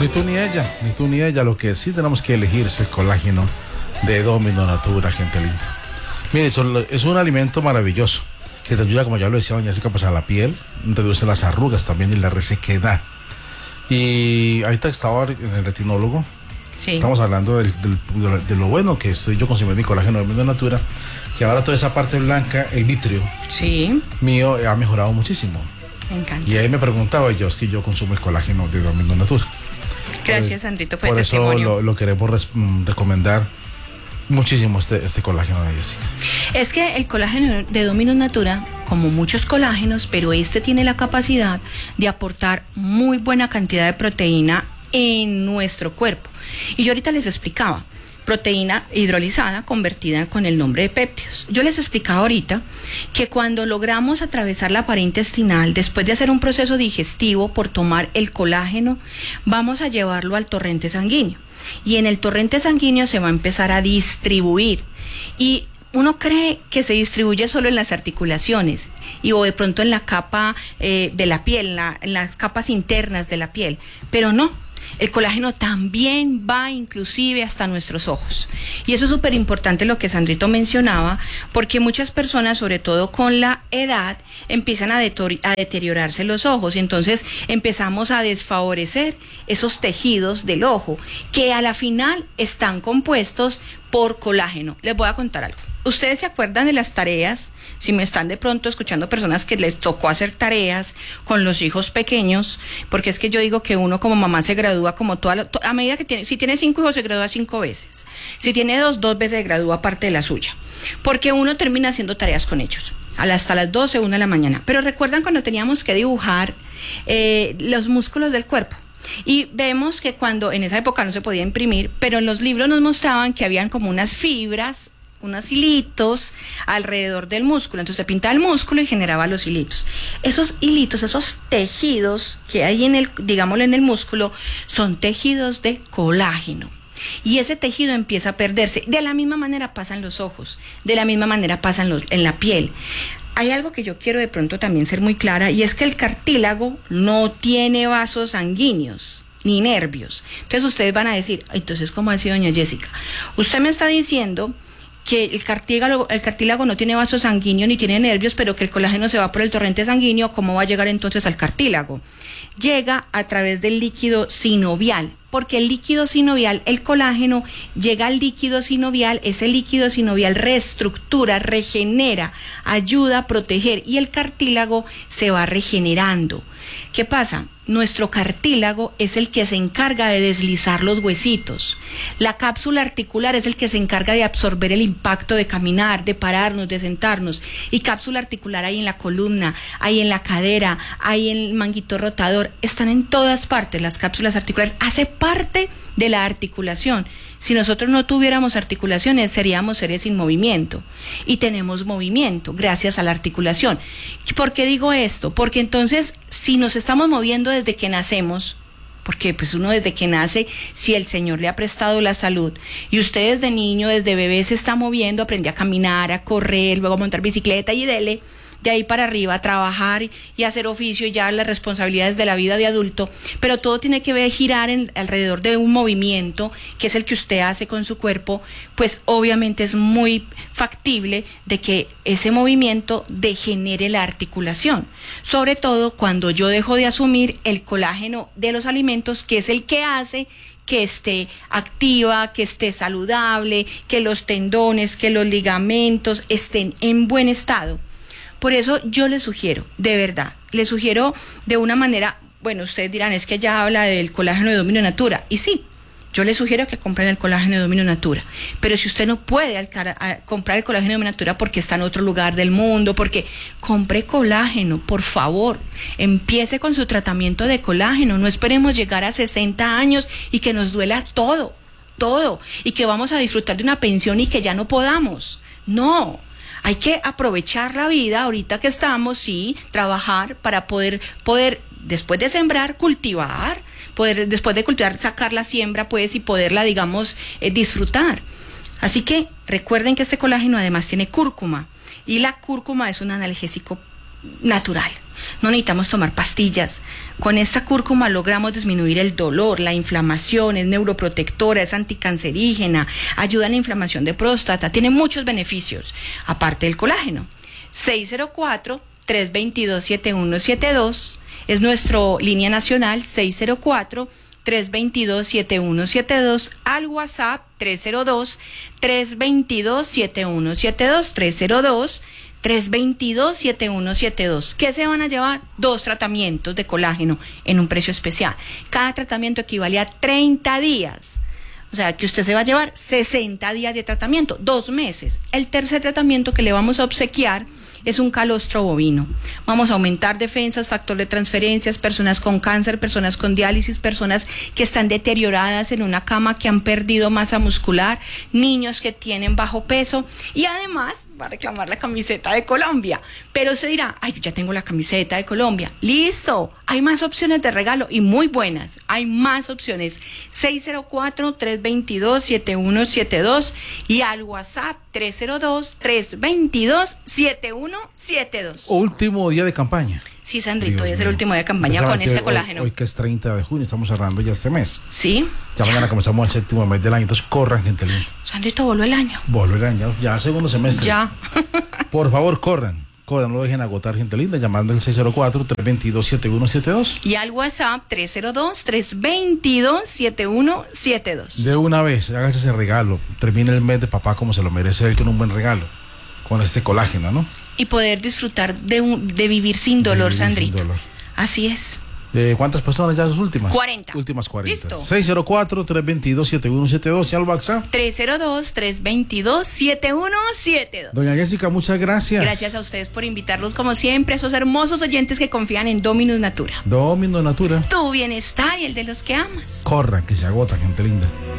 ni tú ni ella. Lo que sí tenemos que elegir es el colágeno de Domino Natura, gente linda. Mire, es un alimento maravilloso que te ayuda, como ya lo decía doña Jessica, pues a la piel, reduce las arrugas también y la resequedad. Y ahorita estaba en el retinólogo. Sí. Estamos hablando de lo bueno que estoy yo consumiendo el colágeno de Domino Natura, que ahora toda esa parte blanca, el vitrio mío ha mejorado muchísimo. Me encanta. Y ahí me preguntaba yo, es que yo consumo el colágeno de Domino Natura. Gracias, Sandrito, por el testimonio. Por eso lo queremos recomendar muchísimo este colágeno de Jessica. Es que el colágeno de Domino Natura, como muchos colágenos, pero este tiene la capacidad de aportar muy buena cantidad de proteína en nuestro cuerpo. Y yo ahorita les explicaba, proteína hidrolizada convertida con el nombre de péptidos. Yo les explicaba ahorita que cuando logramos atravesar la pared intestinal, después de hacer un proceso digestivo por tomar el colágeno, vamos a llevarlo al torrente sanguíneo. Y en el torrente sanguíneo se va a empezar a distribuir. Y uno cree que se distribuye solo en las articulaciones o de pronto en la capa de la piel, en las capas internas de la piel, pero no. El colágeno también va inclusive hasta nuestros ojos. Y eso es súper importante lo que Sandrito mencionaba, porque muchas personas, sobre todo con la edad, empiezan a deteriorarse los ojos y entonces empezamos a desfavorecer esos tejidos del ojo, que a la final están compuestos por colágeno. Les voy a contar algo. ¿Ustedes se acuerdan de las tareas? Si me están de pronto escuchando personas que les tocó hacer tareas con los hijos pequeños, porque es que yo digo que uno como mamá se gradúa como a medida que tiene, si tiene 5 hijos se gradúa 5 veces, si tiene 2 veces se gradúa parte de la suya, porque uno termina haciendo tareas con ellos hasta las 12, 1 de la mañana. Pero recuerdan cuando teníamos que dibujar los músculos del cuerpo. Y vemos que cuando en esa época no se podía imprimir, pero en los libros nos mostraban que habían como unas fibras, unos hilitos alrededor del músculo. Entonces se pintaba el músculo y generaba los hilitos. Esos hilitos, esos tejidos que hay digámoslo, en el músculo, son tejidos de colágeno. Y ese tejido empieza a perderse. De la misma manera pasan los ojos, de la misma manera pasan en la piel. Hay algo que yo quiero de pronto también ser muy clara, y es que el cartílago no tiene vasos sanguíneos ni nervios. Entonces ustedes van a decir, entonces, ¿cómo decía doña Jessica? Usted me está diciendo que el cartílago no tiene vaso sanguíneo ni tiene nervios, pero que el colágeno se va por el torrente sanguíneo. ¿Cómo va a llegar entonces al cartílago? Llega a través del líquido sinovial, porque el líquido sinovial, el colágeno llega al líquido sinovial, ese líquido sinovial reestructura, regenera, ayuda a proteger y el cartílago se va regenerando. ¿Qué pasa? Nuestro cartílago es el que se encarga de deslizar los huesitos. La cápsula articular es el que se encarga de absorber el impacto de caminar, de pararnos, de sentarnos. Y cápsula articular hay en la columna, hay en la cadera, hay en el manguito rotador. Están en todas partes las cápsulas articulares. Hace parte de la articulación. Si nosotros no tuviéramos articulaciones, seríamos seres sin movimiento. Y tenemos movimiento gracias a la articulación. ¿Por qué digo esto? Porque entonces, si nos estamos moviendo desde que nacemos, porque pues uno desde que nace, si el Señor le ha prestado la salud, y usted desde niño, desde bebé se está moviendo, aprende a caminar, a correr, luego a montar bicicleta y dele, de ahí para arriba, a trabajar y hacer oficio y ya las responsabilidades de la vida de adulto, pero todo tiene que girar alrededor de un movimiento que es el que usted hace con su cuerpo, pues obviamente es muy factible de que ese movimiento degenere la articulación, sobre todo cuando yo dejo de asumir el colágeno de los alimentos, que es el que hace que esté activa, que esté saludable, que los tendones, que los ligamentos estén en buen estado. Por eso yo les sugiero, de verdad, les sugiero de una manera, bueno, ustedes dirán, es que ella habla del colágeno de Domino Natura, y sí, yo les sugiero que compren el colágeno de Domino Natura, pero si usted no puede comprar el colágeno de Domino Natura porque está en otro lugar del mundo, porque compre colágeno, por favor, empiece con su tratamiento de colágeno, no esperemos llegar a 60 años y que nos duela todo, y que vamos a disfrutar de una pensión y que ya no podamos, no. Hay que aprovechar la vida ahorita que estamos, sí, trabajar para poder después de sembrar, cultivar, poder después de cultivar sacar la siembra, pues, y poderla, digamos, disfrutar. Así que recuerden que este colágeno además tiene cúrcuma, y la cúrcuma es un analgésico natural. No necesitamos tomar pastillas. Con esta cúrcuma logramos disminuir el dolor, la inflamación, es neuroprotectora, es anticancerígena, ayuda en la inflamación de próstata, tiene muchos beneficios, aparte del colágeno. 604-322-7172 es nuestra línea nacional, 604-322-7172, al WhatsApp 302-322-7172, 322-7172. ¿Qué se van a llevar? 2 tratamientos de colágeno en un precio especial. Cada tratamiento equivale a 30 días. O sea, que usted se va a llevar 60 días de tratamiento, 2 meses. El tercer tratamiento que le vamos a obsequiar es un calostro bovino. Vamos a aumentar defensas, factor de transferencias, personas con cáncer, personas con diálisis, personas que están deterioradas en una cama, que han perdido masa muscular, niños que tienen bajo peso, y además va a reclamar la camiseta de Colombia. Pero se dirá, ay, yo ya tengo la camiseta de Colombia. ¡Listo! Hay más opciones de regalo y muy buenas. Hay más opciones. 604-322-7172 y al WhatsApp 302-322-7172. Último día de campaña. Sí, Sandrito, hoy es el último día de campaña con este colágeno. Hoy que es 30 de junio, estamos cerrando ya este mes. Sí. Ya mañana comenzamos el 7º mes del año, entonces corran, gente linda. Sandrito, voló el año. Voló el año, ya segundo semestre. Ya. Por favor, corran, no lo dejen agotar, gente linda, llamando al 604-322-7172. Y al WhatsApp 302-322-7172. De una vez, hágase ese regalo, termine el mes de papá como se lo merece él, con un buen regalo, con este colágeno, ¿no? Y poder disfrutar de vivir sin dolor, Sandrito. Sin dolor. Así es. ¿Cuántas personas ya las últimas? 40. Últimas 40. Listo. 604-322-7172 y al WhatsApp 302-322-7172. Doña Jessica, muchas gracias. Gracias a ustedes por invitarlos, como siempre, a esos hermosos oyentes que confían en Dominus Natura. Dominus Natura. Tu bienestar y el de los que amas. Corran, que se agota, gente linda.